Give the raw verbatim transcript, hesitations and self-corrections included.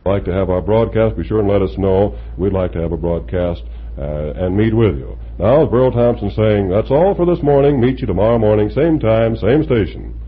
like to have our broadcast, be sure and let us know. We'd like to have a broadcast uh, and meet with you. Now, as Burl Thompson saying, that's all for this morning. Meet you tomorrow morning, same time, same station.